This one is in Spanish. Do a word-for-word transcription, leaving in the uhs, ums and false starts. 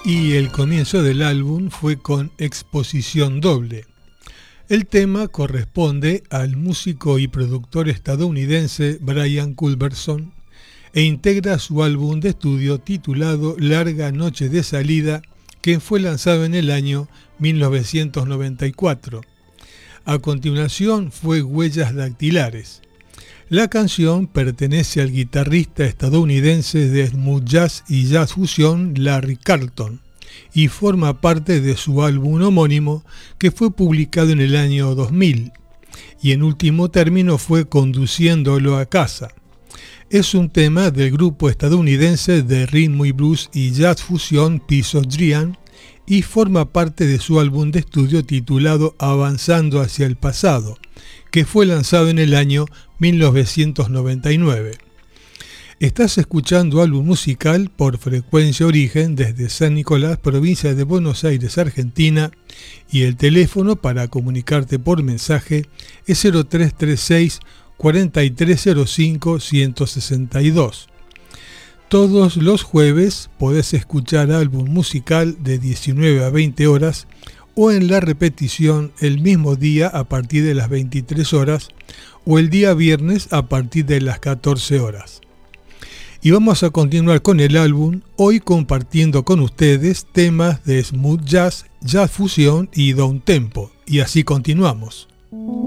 Y el comienzo del álbum fue con Exposición Doble. El tema corresponde al músico y productor estadounidense Brian Culberson e integra su álbum de estudio titulado Larga Noche de Salida, que fue lanzado en el año mil novecientos noventa y cuatro. A continuación fue Huellas Dactilares. La canción pertenece al guitarrista estadounidense de smooth jazz y jazz fusión Larry Carlton y forma parte de su álbum homónimo que fue publicado en el año dos mil y en último término fue Conduciéndolo a casa. Es un tema del grupo estadounidense de ritmo y blues y jazz fusión Piece of Dream y forma parte de su álbum de estudio titulado Avanzando hacia el pasado, que fue lanzado en el año mil novecientos noventa y nueve. Estás escuchando álbum musical por Frecuencia Origen desde San Nicolás, provincia de Buenos Aires, Argentina, y el teléfono para comunicarte por mensaje es cero tres tres seis, cuatro tres cero cinco, uno seis dos. Todos los jueves podés escuchar álbum musical de diecinueve a veinte horas o en la repetición el mismo día a partir de las veintitrés horas o el día viernes a partir de las catorce horas. Y vamos a continuar con el álbum, hoy compartiendo con ustedes temas de smooth jazz, jazz fusión y down tempo. Y así continuamos.